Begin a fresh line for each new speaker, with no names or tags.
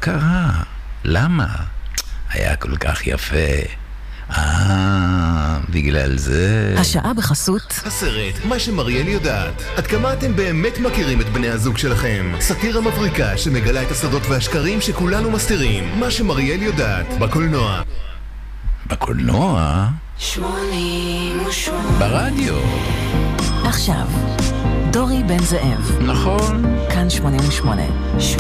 קרה? למה? היה כל כך יפה. בגלל זה...
השעה בחסות
הסרט, מה שמריאל יודעת. עד כמה אתם באמת מכירים את בני הזוג שלכם? סאטירה מבריקה שמגלה את הסודות והשקרים שכולנו מסתירים. מה שמריאל יודעת, בקולנוע.
בקולנוע?
88
ברדיו.
עכשיו דורי בן זאב,
נכון.
כאן 88.